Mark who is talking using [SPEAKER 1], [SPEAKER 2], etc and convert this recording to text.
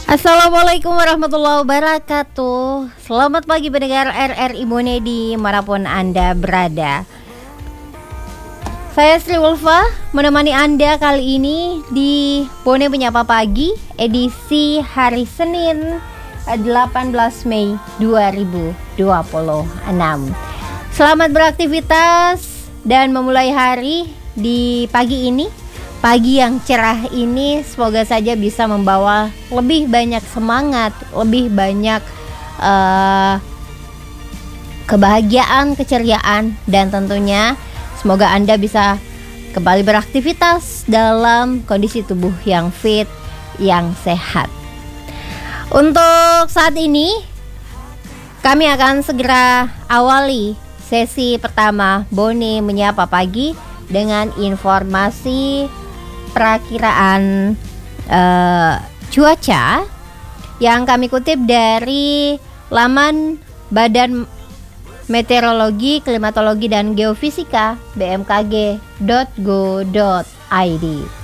[SPEAKER 1] Assalamualaikum warahmatullahi wabarakatuh. Selamat pagi pendengar RRI Bone dimanapun Anda berada. Saya Sri Ulfa menemani Anda kali ini di Bone Menyapa Pagi edisi hari Senin 18 Mei 2026. Selamat beraktivitas dan memulai hari di pagi ini. Pagi yang cerah ini semoga saja bisa membawa lebih banyak semangat, lebih banyak kebahagiaan, keceriaan, dan tentunya semoga Anda bisa kembali beraktivitas dalam kondisi tubuh yang fit, yang sehat. Untuk saat ini kami akan segera awali sesi pertama Bone Menyapa Pagi dengan informasi perakiraan cuaca yang kami kutip dari laman Badan Meteorologi, Klimatologi dan Geofisika bmkg.go.id.